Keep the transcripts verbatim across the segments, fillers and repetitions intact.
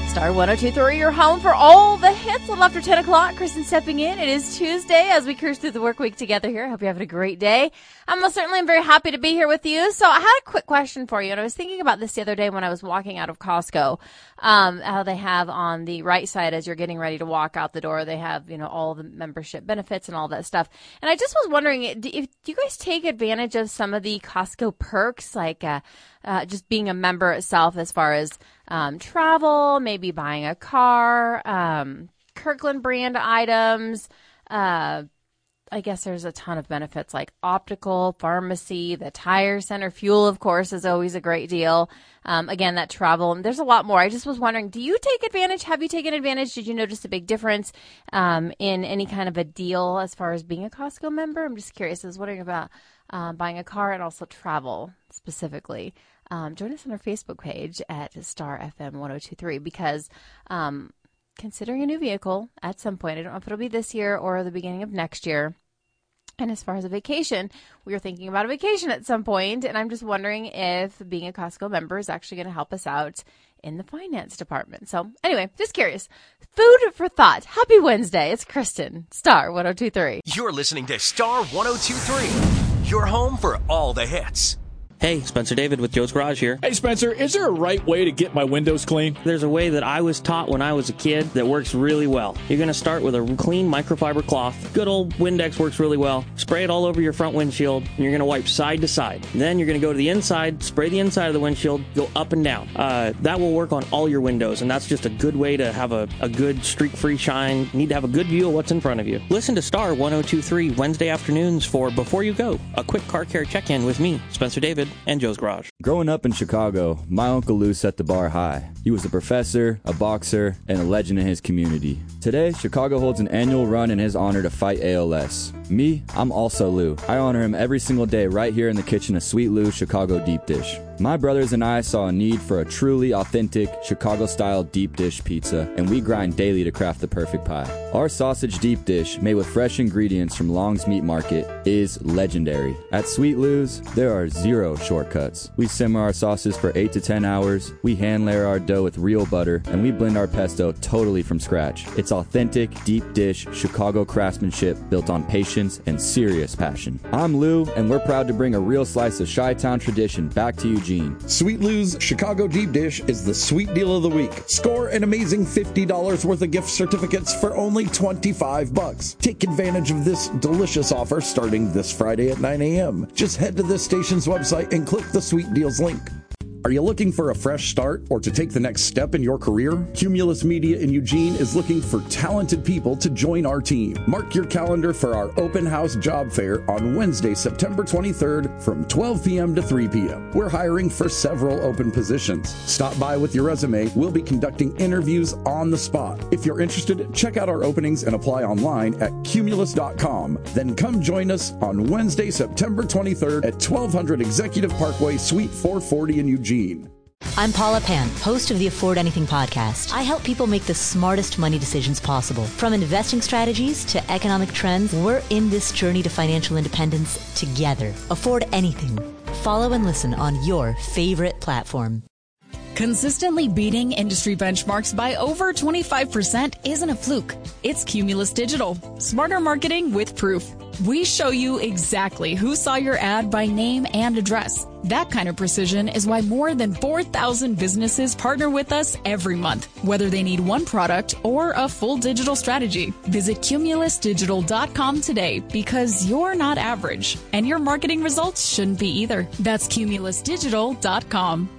Star one oh two point three, your home for all the hits. A little after ten o'clock, Kristen stepping in. It is Tuesday as we cruise through the work week together here. I hope you're having a great day. I'm most certainly very happy to be here with you. So I had a quick question for you, and I was thinking about this the other day when I was walking out of Costco, um, how they have on the right side as you're getting ready to walk out the door, they have, you know, all the membership benefits and all that stuff. And I just was wondering, if, do you guys take advantage of some of the Costco perks, like uh, uh, just being a member itself as far as Um, travel, maybe buying a car, um, Kirkland brand items. Uh, I guess there's a ton of benefits like optical, pharmacy, the tire center, fuel, of course, is always a great deal. Um, again, that travel, and there's a lot more. I just was wondering, do you take advantage? Have you taken advantage? Did you notice a big difference um, in any kind of a deal as far as being a Costco member? I'm just curious. I was wondering about um, buying a car and also travel specifically. Um, join us on our Facebook page at Star F M one oh two point three because um, considering a new vehicle at some point, I don't know if it'll be this year or the beginning of next year. And as far as a vacation, we were thinking about a vacation at some point, and I'm just wondering if being a Costco member is actually going to help us out in the finance department. So anyway, just curious. Food for thought. Happy Wednesday. It's Kristen, Star one oh two point three. You're listening to Star one oh two point three, your home for all the hits. Hey, Spencer David with Joe's Garage here. Hey, Spencer, is there a right way to get my windows clean? There's a way that I was taught when I was a kid that works really well. You're going to start with a clean microfiber cloth. Good old Windex works really well. Spray it all over your front windshield, and you're going to wipe side to side. Then you're going to go to the inside, spray the inside of the windshield, go up and down. Uh, that will work on all your windows, and that's just a good way to have a, a good streak-free shine. You need to have a good view of what's in front of you. Listen to Star one oh two point three Wednesday afternoons for Before You Go, a quick car care check-in with me, Spencer David, and Joe's Garage. Growing up in Chicago, my Uncle Lou set the bar high. He was a professor, a boxer, and a legend in his community. Today, Chicago holds an annual run in his honor to fight A L S. Me, I'm also Lou. I honor him every single day right here in the kitchen of Sweet Lou's Chicago Deep Dish. My brothers and I saw a need for a truly authentic Chicago-style deep dish pizza, and we grind daily to craft the perfect pie. Our sausage deep dish, made with fresh ingredients from Long's Meat Market, is legendary. At Sweet Lou's, there are zero shortcuts. We simmer our sauces for eight to ten hours, we hand layer our dough with real butter, and we blend our pesto totally from scratch. It's authentic, deep dish, Chicago craftsmanship built on patience and serious passion. I'm Lou, and we're proud to bring a real slice of Chi-Town tradition back to Eugene. Sweet Lou's Chicago Deep Dish is the sweet deal of the week. Score an amazing fifty dollars worth of gift certificates for only twenty-five bucks. Take advantage of this delicious offer starting this Friday at nine a.m. Just head to this station's website and click the Sweet Deals link. Are you looking for a fresh start or to take the next step in your career? Cumulus Media in Eugene is looking for talented people to join our team. Mark your calendar for our open house job fair on Wednesday, September twenty-third from twelve p.m. to three p.m. We're hiring for several open positions. Stop by with your resume. We'll be conducting interviews on the spot. If you're interested, check out our openings and apply online at cumulus dot com. Then come join us on Wednesday, September twenty-third at twelve hundred Executive Parkway, Suite four forty in Eugene. I'm Paula Pan, host of the Afford Anything podcast. I help people make the smartest money decisions possible. From investing strategies to economic trends, we're in this journey to financial independence together. Afford Anything. Follow and listen on your favorite platform. Consistently beating industry benchmarks by over twenty-five percent isn't a fluke. It's Cumulus Digital. Smarter marketing with proof. We show you exactly who saw your ad by name and address. That kind of precision is why more than four thousand businesses partner with us every month, whether they need one product or a full digital strategy. Visit cumulus digital dot com today because you're not average, and your marketing results shouldn't be either. That's cumulus digital dot com.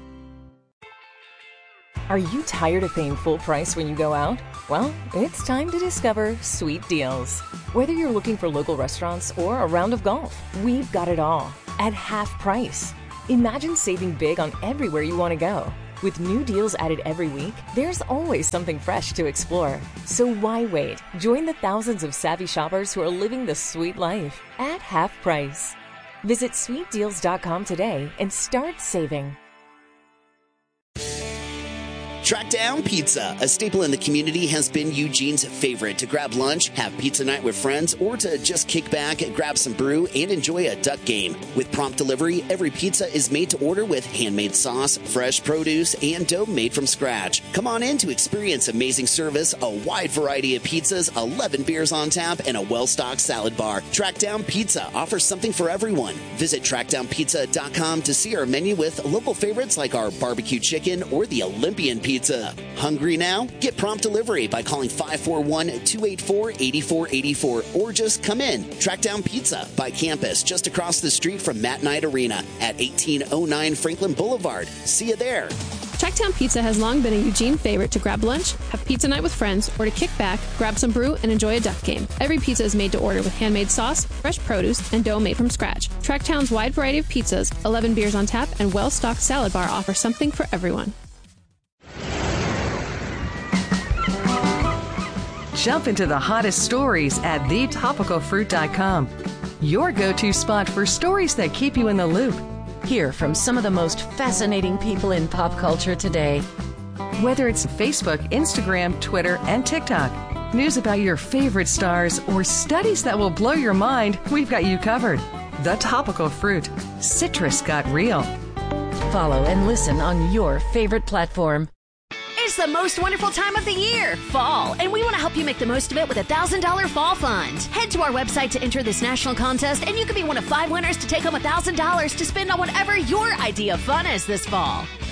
Are you tired of paying full price when you go out? Well, it's time to discover Sweet Deals. Whether you're looking for local restaurants or a round of golf, we've got it all at half price. Imagine saving big on everywhere you want to go. With new deals added every week, there's always something fresh to explore. So why wait? Join the thousands of savvy shoppers who are living the sweet life at half price. Visit sweet deals dot com today and start saving. Trackdown Pizza, a staple in the community, has been Eugene's favorite to grab lunch, have pizza night with friends, or to just kick back, grab some brew, and enjoy a duck game. With prompt delivery, every pizza is made to order with handmade sauce, fresh produce, and dough made from scratch. Come on in to experience amazing service, a wide variety of pizzas, eleven beers on tap, and a well-stocked salad bar. Trackdown Pizza offers something for everyone. Visit trackdown pizza dot com to see our menu with local favorites like our barbecue chicken or the Olympian pizza. Hungry now? Get prompt delivery by calling five four one, two eight four, eight four eight four or just come in. Trackdown Pizza by campus just across the street from Matt Knight Arena at eighteen oh nine Franklin Boulevard. See you there. Tracktown Pizza has long been a Eugene favorite to grab lunch, have pizza night with friends, or to kick back, grab some brew, and enjoy a duck game. Every pizza is made to order with handmade sauce, fresh produce, and dough made from scratch. Tracktown's wide variety of pizzas, eleven beers on tap, and well-stocked salad bar offer something for everyone. Jump into the hottest stories at the topical fruit dot com. Your go-to spot for stories that keep you in the loop. Hear from some of the most fascinating people in pop culture today. Whether it's Facebook, Instagram, Twitter, and TikTok, news about your favorite stars, or studies that will blow your mind, we've got you covered. The Topical Fruit. Citrus got real. Follow and listen on your favorite platform. It's the most wonderful time of the year, fall, and we want to help you make the most of it with a one thousand dollars Fall Fund. Head to our website to enter this national contest, and you could be one of five winners to take home one thousand dollars to spend on whatever your idea of fun is this fall.